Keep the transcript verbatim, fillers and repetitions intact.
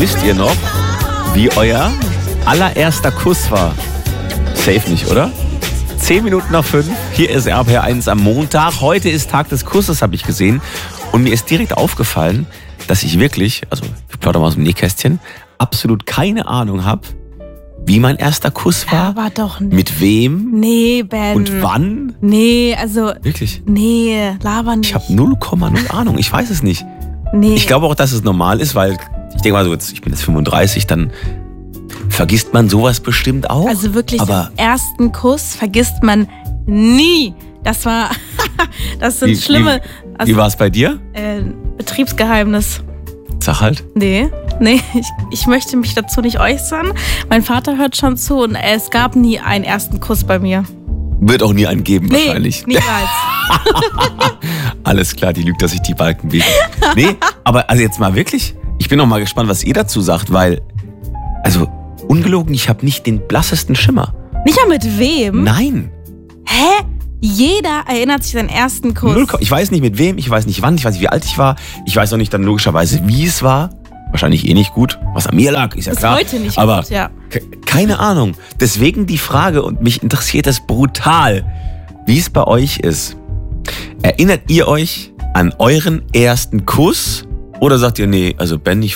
Wisst ihr noch, wie euer allererster Kuss war? Safe nicht, oder? Zehn Minuten nach fünf. Hier ist R P R eins am Montag. Heute ist Tag des Kusses, habe ich gesehen. Und mir ist direkt aufgefallen, dass ich wirklich, also ich plaudere mal aus dem Nähkästchen, absolut keine Ahnung habe, wie mein erster Kuss war. Aber doch nicht. Mit wem? Nee, Ben. Und wann? Nee, also... Wirklich? Nee, laber nicht. Ich habe null Komma null Ahnung. Ich weiß es nicht. Nee. Ich glaube auch, dass es normal ist, weil ich denke mal so, jetzt, ich bin jetzt fünfunddreißig, dann vergisst man sowas bestimmt auch. Also wirklich, aber den ersten Kuss vergisst man nie. Das war... das sind wie, schlimme... Wie, Also, wie war es bei dir? Äh, Betriebsgeheimnis. Sag halt. Nee, nee, ich, ich möchte mich dazu nicht äußern. Mein Vater hört schon zu und es gab nie einen ersten Kuss bei mir. Wird auch nie einen geben, Nee, wahrscheinlich. niemals. Alles klar, die lügt, dass sich die Balken biegen. Nee, aber also jetzt mal wirklich, ich bin auch mal gespannt, was ihr dazu sagt, weil, also ungelogen, ich habe nicht den blassesten Schimmer. Nicht mal mit wem? Nein. Hä? Jeder erinnert sich an den ersten Kuss. Null, ich weiß nicht mit wem, ich weiß nicht wann, ich weiß nicht wie alt ich war. Ich weiß auch nicht dann logischerweise, wie es war. Wahrscheinlich eh nicht gut, was an mir lag, ist ja Bis klar. heute nicht aber gut, ja. ke- keine Ahnung. Deswegen die Frage, und mich interessiert es brutal, wie es bei euch ist. Erinnert ihr euch an euren ersten Kuss? Oder sagt ihr, nee, also Ben, ich